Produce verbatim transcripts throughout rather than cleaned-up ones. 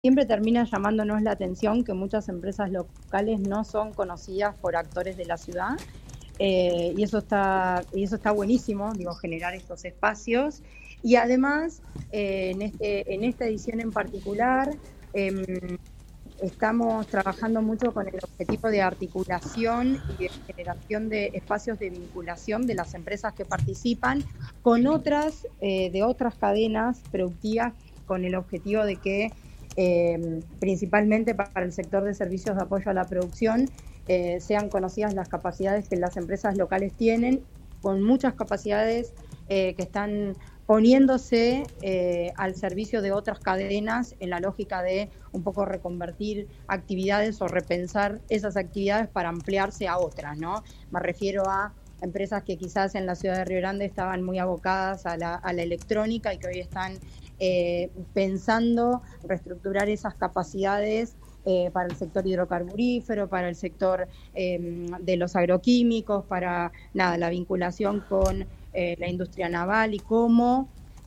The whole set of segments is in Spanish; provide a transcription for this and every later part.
siempre termina llamándonos la atención que muchas empresas locales no son conocidas por actores de la ciudad, eh, y eso está, y eso está buenísimo, digo, generar estos espacios. Y además, eh, en, este, en esta edición en particular, eh, estamos trabajando mucho con el objetivo de articulación y de generación de espacios de vinculación de las empresas que participan con otras, eh, de otras cadenas productivas, con el objetivo de que eh, principalmente para el sector de servicios de apoyo a la producción eh, sean conocidas las capacidades que las empresas locales tienen, con muchas capacidades eh, que están poniéndose eh, al servicio de otras cadenas en la lógica de un poco reconvertir actividades o repensar esas actividades para ampliarse a otras, ¿no? Me refiero a empresas que quizás en la ciudad de Río Grande estaban muy abocadas a la, a la electrónica y que hoy están eh, pensando reestructurar esas capacidades eh, para el sector hidrocarburífero, para el sector eh, de los agroquímicos, para nada, la vinculación con Eh, la industria naval y cómo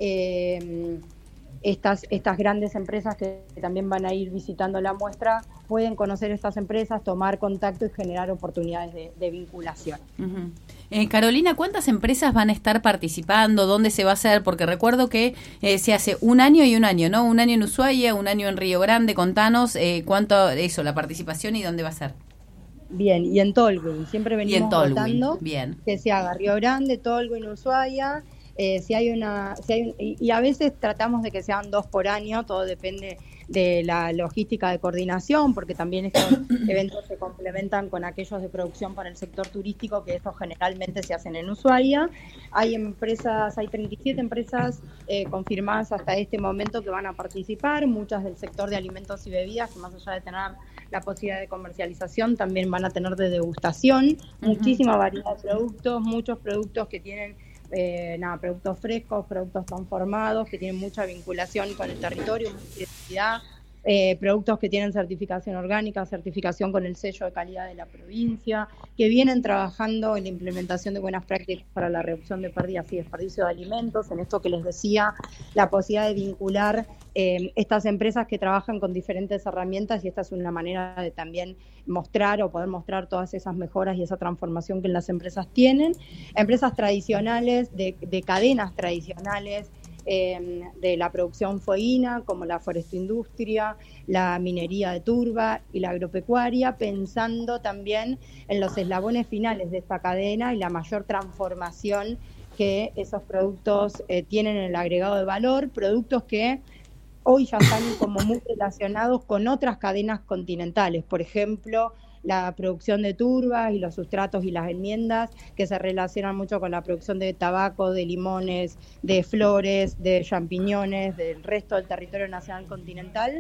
eh, estas, estas grandes empresas que también van a ir visitando la muestra pueden conocer estas empresas, tomar contacto y generar oportunidades de, de vinculación. Uh-huh. Eh, Carolina, ¿cuántas empresas van a estar participando? ¿Dónde se va a hacer? Porque recuerdo que eh, se hace un año y un año, ¿no? Un año en Ushuaia, un año en Río Grande. Contanos eh, cuánto, eso, la participación y dónde va a ser. Bien, y en Tolwyn, siempre venimos votando bien. que se haga Río Grande, Tolwyn, Ushuaia, eh, si hay una, si hay, y, y a veces tratamos de que sean dos por año, todo depende de la logística de coordinación, porque también estos eventos se complementan con aquellos de producción para el sector turístico, que estos generalmente se hacen en Ushuaia. Hay empresas, hay treinta y siete empresas eh, confirmadas hasta este momento que van a participar, muchas del sector de alimentos y bebidas, que más allá de tener la posibilidad de comercialización, también van a tener de degustación, uh-huh. Muchísima variedad de productos, muchos productos que tienen eh, nada, productos frescos, productos transformados, que tienen mucha vinculación con el territorio, mucha identidad, eh, productos que tienen certificación orgánica, certificación con el sello de calidad de la provincia, que vienen trabajando en la implementación de buenas prácticas para la reducción de pérdidas y desperdicio de alimentos, en esto que les decía, la posibilidad de vincular eh, estas empresas que trabajan con diferentes herramientas, y esta es una manera de también mostrar o poder mostrar todas esas mejoras y esa transformación que las empresas tienen. Empresas tradicionales, de, de cadenas tradicionales, Eh, de la producción fueguina, como la forestoindustria, la minería de turba y la agropecuaria, pensando también en los eslabones finales de esta cadena y la mayor transformación que esos productos eh, tienen en el agregado de valor, productos que hoy ya están como muy relacionados con otras cadenas continentales, por ejemplo, la producción de turbas y los sustratos y las enmiendas, que se relacionan mucho con la producción de tabaco, de limones, de flores, de champiñones, del resto del territorio nacional continental,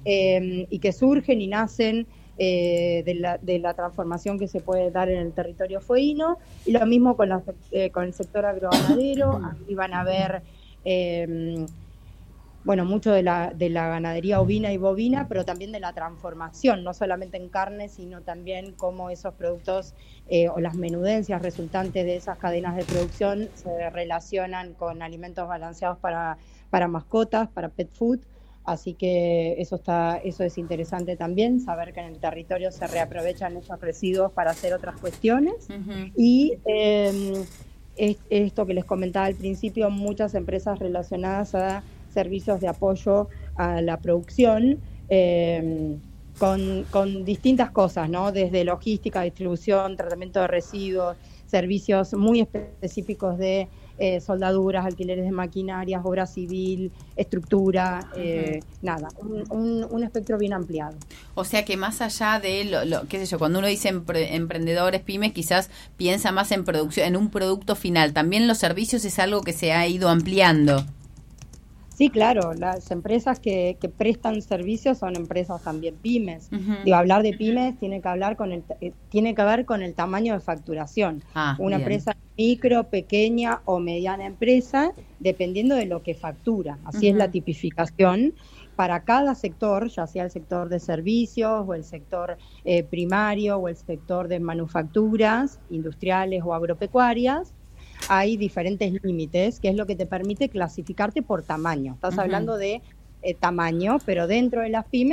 eh, y que surgen y nacen eh, de, la, de la transformación que se puede dar en el territorio fueguino, y lo mismo con, la, eh, con el sector agroganadero. Aquí van a ver Eh, bueno, mucho de la, de la ganadería ovina y bovina, pero también de la transformación, no solamente en carne, sino también cómo esos productos eh, o las menudencias resultantes de esas cadenas de producción se relacionan con alimentos balanceados para, para mascotas, para pet food. Así que eso está, eso es interesante también, saber que en el territorio se reaprovechan esos residuos para hacer otras cuestiones. Uh-huh. Y eh, es, esto que les comentaba al principio, muchas empresas relacionadas a servicios de apoyo a la producción, eh, con, con distintas cosas, ¿no? Desde logística, distribución, tratamiento de residuos, servicios muy específicos de eh, soldaduras, alquileres de maquinarias, obra civil, estructura, eh, uh-huh. nada, un, un, un espectro bien ampliado. O sea que más allá de, lo, lo qué sé yo, cuando uno dice empre, emprendedores, pymes, quizás piensa más en producción, en un producto final. También los servicios es algo que se ha ido ampliando. Sí, claro, las empresas que, que prestan servicios son empresas también pymes. Uh-huh. Digo, hablar de pymes tiene que hablar con el eh, tiene que ver con el tamaño de facturación. Ah, Una bien. Empresa micro, pequeña o mediana empresa, dependiendo de lo que factura. Así uh-huh. es la tipificación para cada sector, ya sea el sector de servicios o el sector eh, primario o el sector de manufacturas industriales o agropecuarias. Hay diferentes límites, que es lo que te permite clasificarte por tamaño. Estás uh-huh. hablando de eh, tamaño, pero dentro de las pymes